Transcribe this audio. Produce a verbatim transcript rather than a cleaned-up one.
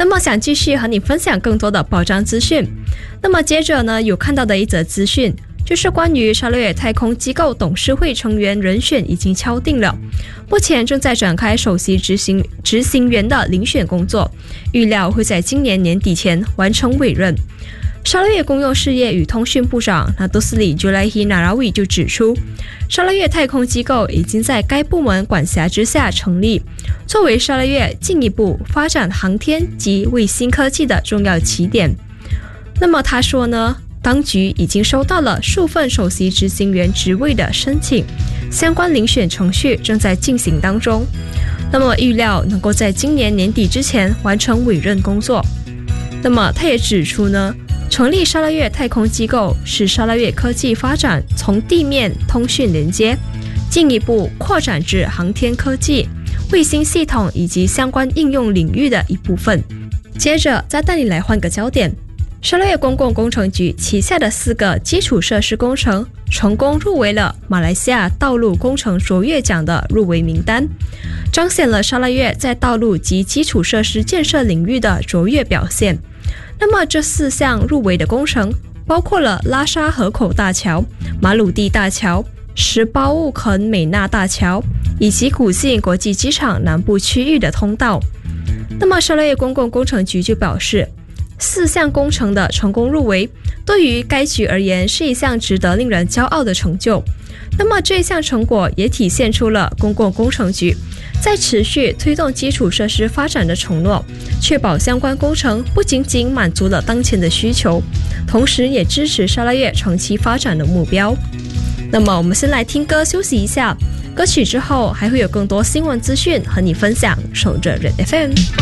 那么想继续和你分享更多的保障资讯。那么接着呢，有看到的一则资讯，就是关于沙捞越太空机构董事会成员人选已经敲定了，目前正在展开首席执行执行员的遴选工作，预料会在今年年底前完成委任。沙捞越公用事业与通讯部长纳多斯里朱莱希纳拉维就指出，沙捞越太空机构已经在该部门管辖之下成立，作为沙捞越进一步发展航天及卫星科技的重要起点。那么他说呢，当局已经收到了数份首席执行员职位的申请，相关遴选程序正在进行当中，那么预料能够在今年年底之前完成委任工作。那么他也指出呢，成立沙捞越太空机构是沙捞越科技发展从地面通讯连接进一步扩展至航天科技、卫星系统以及相关应用领域的一部分。接着再带你来换个焦点，沙捞越公共工程局旗下的四个基础设施工程成功入围了马来西亚道路工程卓越奖的入围名单，彰显了沙捞越在道路及基础设施建设领域的卓越表现。那么这四项入围的工程包括了拉沙河口大桥、马鲁地大桥、石包雾肯美纳大桥以及古晋国际机场南部区域的通道。那么沙捞越公共工程局就表示，四项工程的成功入围对于该局而言是一项值得令人骄傲的成就。那么这项成果也体现出了公共工程局在持续推动基础设施发展的承诺，确保相关工程不仅仅满足了当前的需求，同时也支持沙捞越长期发展的目标。那么我们先来听歌休息一下，歌曲之后还会有更多新闻资讯和你分享，守着 Red F M。